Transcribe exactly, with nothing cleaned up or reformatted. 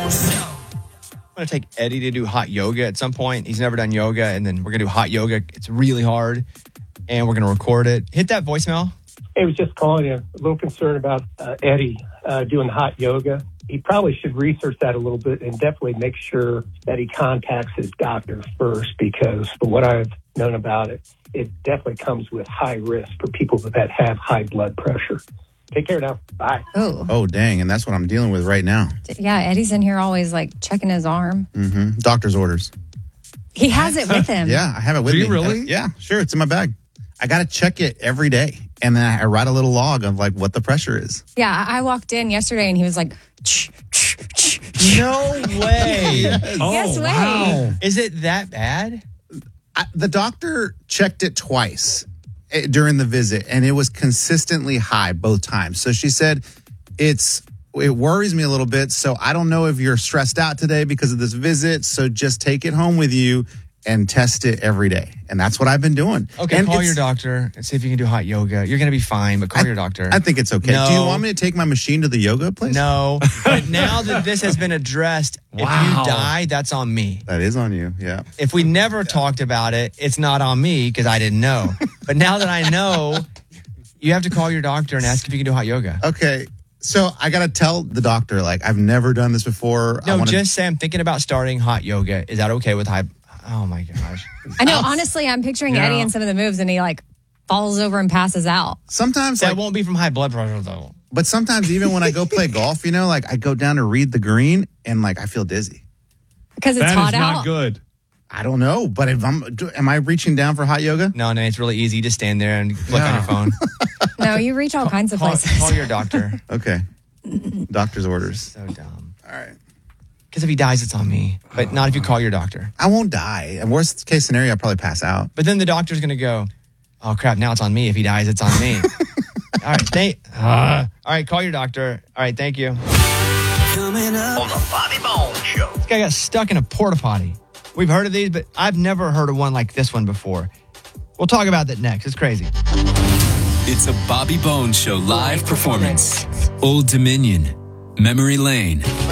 I'm going to take Eddie to do hot yoga at some point. He's never done yoga, and then we're going to do hot yoga. It's really hard, and we're going to record it. Hit that voicemail. I was just calling you. A little concerned about uh, Eddie uh, doing hot yoga. He probably should research that a little bit and definitely make sure that he contacts his doctor first, because from what I've known about it, it definitely comes with high risk for people that have high blood pressure. Take care now. Bye. Oh. Oh, dang. And that's what I'm dealing with right now. Yeah, Eddie's in here always like checking his arm. Mm-hmm. Doctor's orders. He has it with him. Yeah, I have it with Do me. you really? Uh, yeah, sure. It's in my bag. I got to check it every day. And then I write a little log of like what the pressure is. Yeah, I I walked in yesterday and he was like, ch, ch, ch, No way. Oh, yes way. Wow. Is it that bad? I, the doctor checked it twice eh, during the visit, and it was consistently high both times. So she said, it's it worries me a little bit. So I don't know if you're stressed out today because of this visit. So just take it home with you and test it every day. And that's what I've been doing. Okay, and call your doctor and see if you can do hot yoga. You're going to be fine, but call I, your doctor. I think it's okay. No. Do you want me to take my machine to the yoga place? No, but now that this has been addressed, Wow. if you die, that's on me. That is on you, yeah. If we never talked about it, it's not on me because I didn't know. But now that I know, you have to call your doctor and ask if you can do hot yoga. Okay, so I got to tell the doctor, like, I've never done this before. No, I wanna... just say I'm thinking about starting hot yoga. Is that okay with high? Oh, my gosh. I know, honestly, I'm picturing Yeah. Eddie in some of the moves and he like falls over and passes out. Sometimes, That like, won't be from high blood pressure, though. but sometimes even when I go play golf, you know, like I go down to read the green and like I feel dizzy. Because it's That hot is not out. good. I don't know, but if I'm, do, am I reaching down for hot yoga? No, no, it's really easy. You just stand there and click on your phone. No, you reach all kinds of Call, places. call your doctor. Okay. Doctor's orders. So dumb. All right. Because if he dies, it's on me. But not if you call your doctor. I won't die. And worst case scenario, I'll probably pass out. But then the doctor's going to go, oh, crap, now it's on me. If he dies, it's on me. All right, thank, uh, all right, call your doctor. All right, thank you. Coming up on the Bobby Bones Show. This guy got stuck in a porta potty. We've heard of these, but I've never heard of one like this one before. We'll talk about that next. It's crazy. It's a Bobby Bones Show live performance. Old Dominion, Memory Lane.